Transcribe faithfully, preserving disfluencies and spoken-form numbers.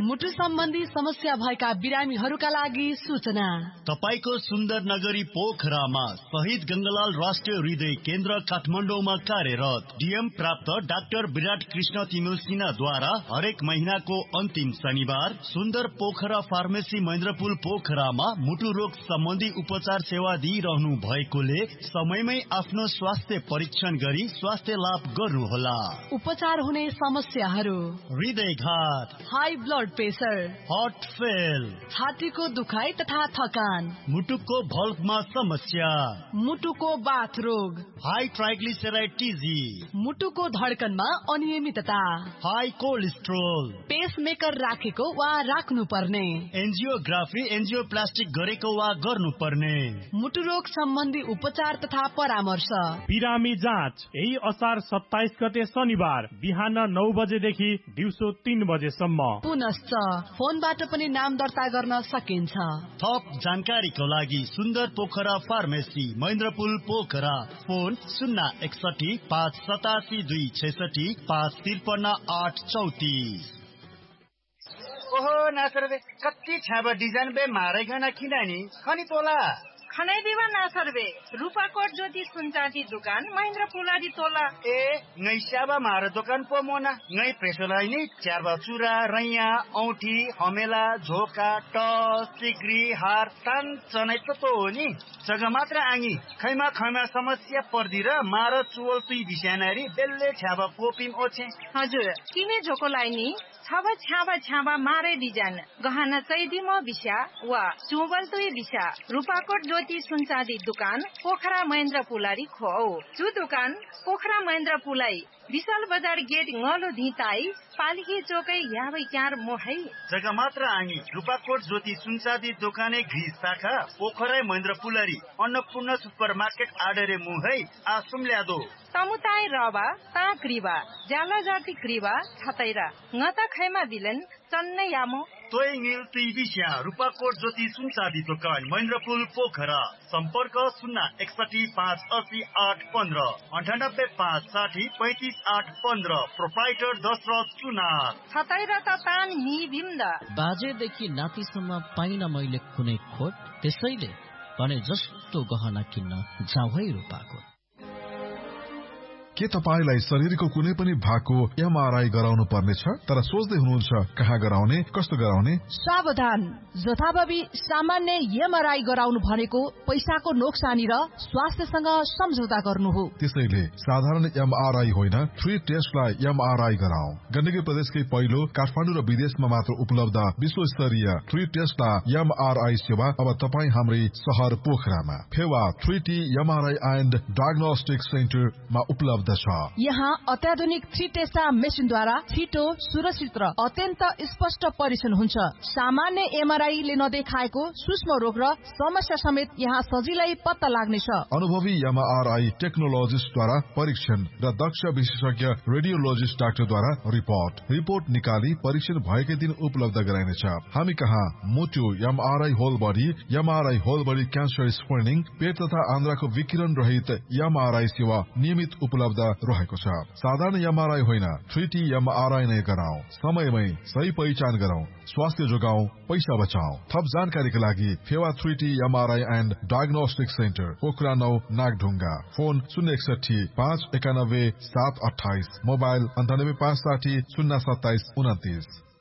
मुटु सम्बन्धी समस्या भएका बिरामीहरूका लागि सूचना। तपाईको सुन्दर नगरी पोखरामा शहीद गंगालाल राष्ट्रिय हृदय केन्द्र काठमाडौँमा कार्यरत डीएम प्राप्त डाक्टर विराट कृष्ण तिमिल सिन्हाद्वारा हरेक महिनाको अन्तिम शनिबार सुन्दर पोखरा फार्मेसी महेन्द्रपुल पोखरामा मुटु रोग सम्बन्धी उपचार सेवा दिइरहनु भएकोले समयमै आफ्नो स्वास्थ्य परीक्षण गरी स्वास्थ्य लाभ गर्नुहोला। उपचार हुने समस्याहरू: हृदयघात, high blood pressure, heart fail, छातीको दुखाइ तथा थकान, मुटुको भल्भमा समस्या, मुटुको बाथ रोग, हाई ट्राइग्लिसराइड टिजी, मुटुको धड्कनमा अनियमितता, हाई कोलेस्ट्रोल, पेसमेकर राखेको वा राख्नु पर्ने, एन्जियोग्राफी एन्जियोप्लास्टिक गरेको वा गर्नुपर्ने, मुटु रोग सम्बन्धी उपचार तथा परामर्श। बिरामी जाँच यही असार सत्ताइस गते शनिबार बिहान नौ बजेदेखि दिउँसो तीन बजेसम्म। पुनश्च फोनबाट पनि नाम दर्ता गर्न सकिन्छ। थप जानकारीको लागि सुन्दर पोखरा फार्मेसी महेन्द्रपुल पोखरा, फोन शून्य एकसठी पाँच सतासी दुई छैसठी पाँच त्रिपन्न आठ चौतिस। ओहो नासर बे कति छाबा डिजाइन बे मारे गना किनानी खनी तोला खनै दिवा नासर बे रूपाकोट ज्योति सुनचाँदी दुकान महेन्द्र पुलादी तोला ए ngै स्याबा मारे दोकान पो मोना ngै प्रेसोलाई नि च्यारबा चुरा रैया औठी हमेला झोका टस सिक्री हार तान चनै त तो हो नि जग्गा मात्र आङी खैमा खैमा समस्या पर्दी र मार चुवल तुई बिस्यानारी बेल्ले छ्याबा कोपिम ओछे। हजुर किने झोकोलाई नि छाबा छ्याबा छ्याबा मारे डिजाइन गहना चैदिमो बिस्या वा चुवल तुई बिस्या रूपाकोट ज्योति सुनचाँदी दुकान पोखरा महेन्द्र पुलारी खो चु दुकान पोखरा महेन्द्र पुलाई विशाल बजार गेट ngलो धिताई पालिकी चोकै याबै क्यार मोहै जग्गा मात्र आङी रूपाकोट ज्योति सुनचाँदी दोकाने घिस शाखा पोखरा महेन्द्र पुलारी अन्नपूर्ण सुपर मार्केट आडरे मुहै आसुम ल्यादो तमुताई रबा ता क्रिबा जाला जाति क्रिबा छतैरा ngata खैमा बिलन चन्नै यामो तोय मिल तुई बिस्या रूपाकोट ज्योति सुनचाँदी दोकान महेन्द्रपुल पोखरा सम्पर्क शून्य एकसठी पाँच असी आठ पन्ध्र अन्ठानब्बे पाँच साठी पैंतिस आठ पन्ध्र प्रोप्राइटर दशरथ सुनार छतैरा त तान नि बिम्दा बाजेदेखि नातिसम्म पाइन मैले कुनै खोट त्यसैले भने जस्तो गहना किन्न जाऊ है रूपाकोट। के तपाईलाई शरीरको कुनै पनि भागको एमआरआई गराउनु पर्ने छ तर सोच्दै हुनुहुन्छ कहाँ गराउने कस्तो गराउने? सावधान, जथाभावी सामान्य एमआरआई गराउनु भनेको पैसाको नोक्सानी र स्वास्थ्यसँग सम्झौता गर्नु हो। त्यसैले साधारण एमआरआई होइन थ्री टेस्टलाई एमआरआई गराऊ। गण्डकी प्रदेशकै पहिलो काठमाडौँ र विदेशमा मात्र उपलब्ध विश्व स्तरीय थ्री टेस्टलाई एमआरआई सेवा अब तपाईँ हाम्रै शहर पोखरामा Phewa three T MRI and diagnostic सेन्टरमा उपलब्ध छ। यहाँ अत्याधुनिक थ्री टेस्टा मेसिनद्वारा छिटो सुरक्षित र अत्यन्त स्पष्ट परीक्षण हुन्छ। सामान्य एमआरआईले नदेखाएको सूक्ष्म रोग र समस्या समेत यहाँ सजिलै पत्ता लाग्नेछ। अनुभवी एमआरआई टेक्नोलोजिस्टद्वारा परीक्षण र दक्ष विशेषज्ञ रेडियोलोजिस्ट डाक्टरद्वारा रिपोर्ट रिपोर्ट निकाली परीक्षण भएकै दिन उपलब्ध गराइनेछ। हामी कहाँ मुटु MRI whole body MRI whole body cancer screening पेट तथा आन्द्राको विकिरण रहित एमआरआई सेवा नियमित उपलब्ध रहेको छ। साधारण एमआरआई होइन थ्री टी एमआरआई नै गराऊ। समयमै सही पहिचान गराऊ, स्वास्थ्य जोगाऊ, पैसा बचाऊ। थप जानकारीका लागि Phewa three T MRI and diagnostic centre Pokhara नौ नागढुङ्गा, फोन शून्य एकसठी पाँच एकानब्बे सात अठाइस, मोबाइल अन्ठानब्बे पाँच साठी शून्य सत्ताइस उन्तिस।